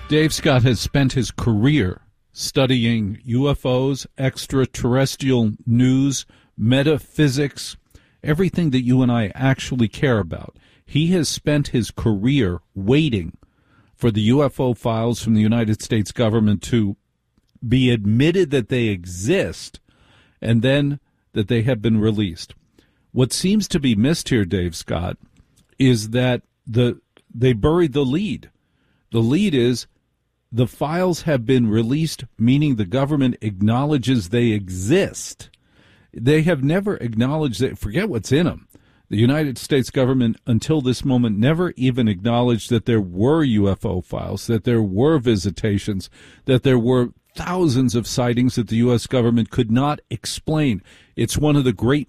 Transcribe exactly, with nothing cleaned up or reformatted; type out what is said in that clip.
Dave Scott has spent his career studying U F Os, extraterrestrial news, metaphysics, everything that you and I actually care about. He has spent his career waiting for the U F O files from the United States government to be admitted that they exist and then that they have been released. What seems to be missed here, Dave Scott, is that the they buried the lead. The lead is the files have been released, meaning the government acknowledges they exist. They have never acknowledged that. Forget what's in them. The United States government, until this moment, never even acknowledged that there were U F O files, that there were visitations, that there were thousands of sightings that the U S government could not explain. It's one of the great